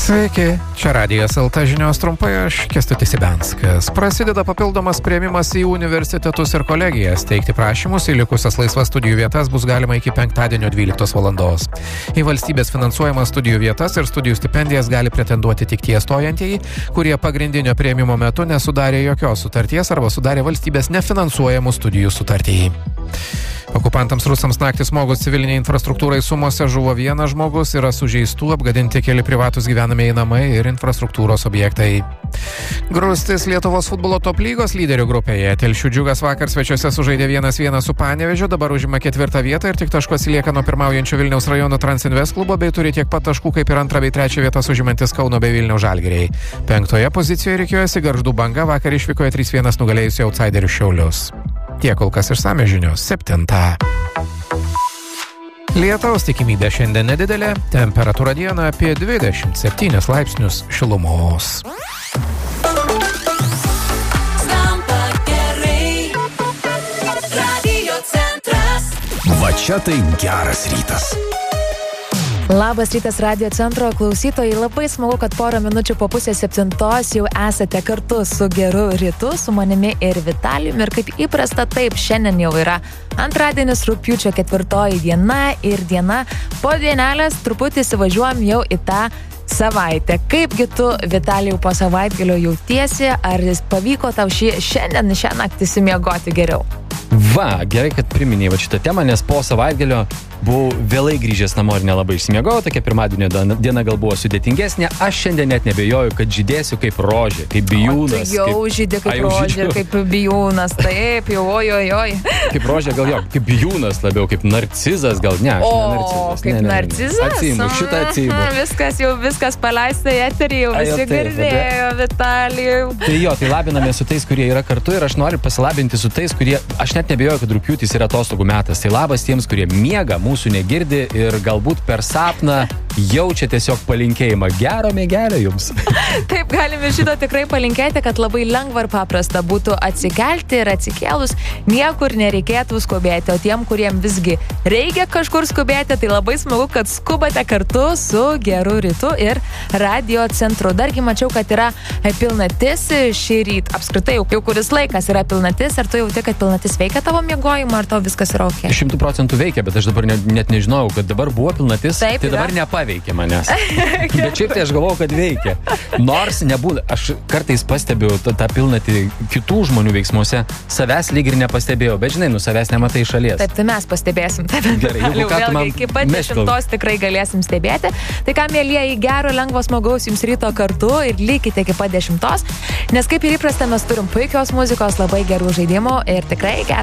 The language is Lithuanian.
Sveiki, čia Radijas LT žinios trumpai, aš Kęstutis Ibenskas. Prasideda papildomas priėmimas į universitetus ir kolegijas. Teikti prašymus į likusias laisvas studijų vietas bus galima iki penktadienio 12 valandos. Į valstybės finansuojamas studijų vietas ir studijų stipendijas gali pretenduoti tik tie stojantieji, kurie pagrindinio priėmimo metu nesudarė jokios sutarties arba sudarė valstybės nefinansuojamų studijų sutartį. Okupantams rusams naktį smogus civiliniai infrastruktūrai Sumose žuvo vienas žmogus, yra sužeistų, apgadinti keli privatus gyvenamieji namai ir infrastruktūros objektai. Grūstis Lietuvos futbolo top lygos lyderių grupėje. Telšių Džiugas vakar svečiuose sužaidė 1-1 su Panevėžiu, dabar užima 4. vietą ir tik taškų atsilieka nuo pirmaujančio Vilniaus rajono Transinvest klubo, bei turi tiek pat taškų kaip ir 2. bei 3. vietas užimantis Kauno bei Vilniaus Žalgiriai. 5. pozicijoje rikiuojasi Gargždų Banga, vakar išvykoje 3-1 nugalėjusi outsiderių Šiaulius. Tiek kol kas išsamios žinios 7. Lietaus tikimybė šiandien nedidelė, temperatūra dieną apie 27 laipsnius šilumos. Va čia tai geras rytas. Labas rytas Radio centro klausytojai, labai smagu, kad porą minučių po 6:30 jau esate kartu su Geru rytu, su manimi ir Vitalijumi. Ir kaip įprasta, taip, šiandien jau yra antradienis, rugpjūčio 4 diena ir diena po dienelės truputį įsivažiuojam jau į tą savaitę. Kaipgi tu, Vitalijau, po savaitgalio jautiesi, ar pavyko tau šią naktį simiegoti geriau? Va, gerai, kad priminėjai va šitą temą, nes po savaitgalio buvau vėlai grįžęs namo ir nelabai išsimiegojau, tokia pirmadienio diena gal buvo sudėtingesnė. Aš šiandien net nebejoju, kad žydėsiu kaip rožė, kaip bijūnas. O jau žydė kaip rožė ir kaip bijūnas, taip, jau ojojoj. Kaip rožė gal jo, kaip bijūnas labiau, kaip narcizas gal, ne, aš ne narcizas. Kaip narcizas? Atsiimu, šitą atsiimu. Viskas paleista į eterį, jau visi girdėjo, Vitalijau. Tai jo, tai labiname su tais, kurie yra kartu ir aš noriu pasilabinti su tais, kurie, aš net nebejoju, kad rugpjūtis yra atostogų metas. Tai labas tiems, kurie miega, mūsų negirdi ir galbūt per sapną jaučia tiesiog palinkėjimą. Gero miegelio jums. Taip, galime šito tikrai palinkėti, kad labai lengva ir paprasta būtų atsikelti ir atsikėlus niekur nereikėtų skubėti, o tiem, kuriem visgi reikia kažkur skubėti, tai labai smagu, kad skubate kartu su Geru rytu ir Radio centru. Dargi mačiau, kad yra pilnatis šį rytą. Apskritai, jau kuris laikas yra pilnatis, ar tu jauti, kad pilnatis veikia tavo miegojimą, ar tau viskas yra ok? 100% veikia, bet aš dabar net nežinojau, kad dabar buvo pilnatis, taip, tai dabar nepaveikia manęs. Bet šiaip tai aš galvojau, kad veikia. Nors nebūna, aš kartais pastebiu tą pilnatį kitų žmonių veiksmuose, savęs lyg ir nepastebėjau, bet žinai, savęs nematai iš šalies. Taip, tai mes pastebėsim tave. Gerai, jeigu ką tu man iki pat 10 tikrai galėsim stebėti. Tai ką, mielieji, gero, lengvo, smagaus jums ryto kartu ir likite iki pat 10, nes kaip ir įprasta mes turim puikios muzikos, labai gerų žaidimų ir tikrai gerą